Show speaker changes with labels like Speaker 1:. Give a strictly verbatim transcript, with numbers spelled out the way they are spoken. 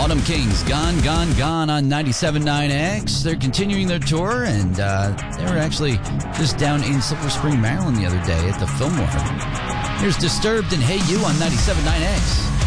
Speaker 1: Autumn Kings, Gone, Gone, Gone on ninety-seven point nine X. They're continuing their tour, and uh, they were actually just down in Silver Spring, Maryland the other day at the Fillmore. Here's Disturbed and Hey You on ninety-seven point nine X.